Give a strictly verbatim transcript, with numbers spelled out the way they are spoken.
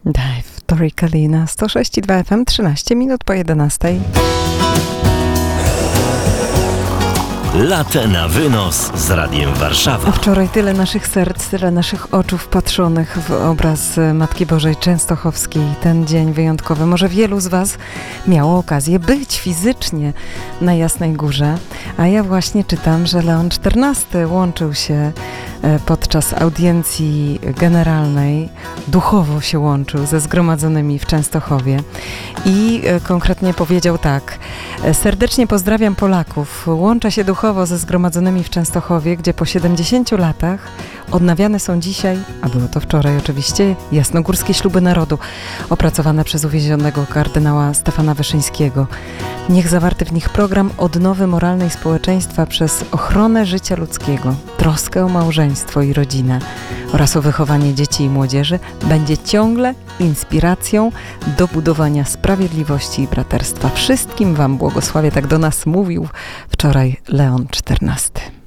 Dive, Tori Kelly na sto sześć i dwa F M, trzynaście minut po jedenastej. Latę na wynos z Radiem Warszawa. Wczoraj tyle naszych serc, tyle naszych oczu wpatrzonych w obraz Matki Bożej Częstochowskiej. Ten dzień wyjątkowy. Może wielu z Was miało okazję być fizycznie na Jasnej Górze, a ja właśnie czytam, że Leon czternasty łączył się podczas audiencji generalnej, duchowo się łączył ze zgromadzonymi w Częstochowie i konkretnie powiedział tak: serdecznie pozdrawiam Polaków, łączę się duchowo ze zgromadzonymi w Częstochowie, gdzie po siedemdziesięciu latach odnawiane są dzisiaj, a było to wczoraj oczywiście, jasnogórskie śluby narodu, opracowane przez uwięzionego kardynała Stefana Wyszyńskiego. Niech zawarty w nich program odnowy moralnej społeczeństwa przez ochronę życia ludzkiego, troskę o małżeństwo i rodzinę oraz o wychowanie dzieci i młodzieży będzie ciągle inspiracją do budowania sprawiedliwości i braterstwa. Wszystkim Wam błogosławię, tak do nas mówił wczoraj Leon czternasty.